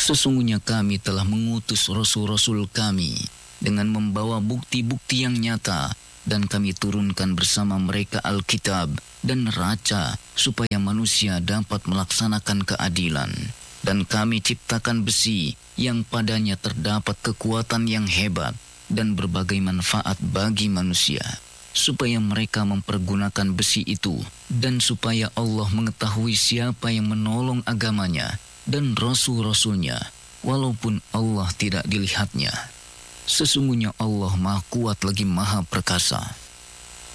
Sesungguhnya kami telah mengutus rasul-rasul kami dengan membawa bukti-bukti yang nyata, dan kami turunkan bersama mereka Alkitab dan neraca supaya manusia dapat melaksanakan keadilan. Dan kami ciptakan besi yang padanya terdapat kekuatan yang hebat dan berbagai manfaat bagi manusia, supaya mereka mempergunakan besi itu, dan supaya Allah mengetahui siapa yang menolong agamanya dan rasul-rasulnya, walaupun Allah tidak dilihatnya. Sesungguhnya Allah Maha Kuat lagi Maha Perkasa.